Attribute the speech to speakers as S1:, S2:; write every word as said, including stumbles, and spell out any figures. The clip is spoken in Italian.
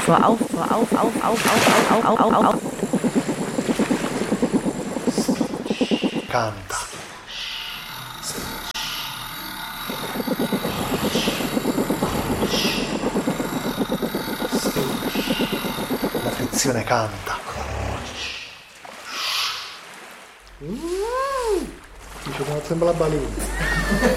S1: vor, auf, vor, auf, auf, auf, auf, auf, auf, auf, auf.
S2: Canta. La frizione canta.
S3: Uh, dice come sembra la balena.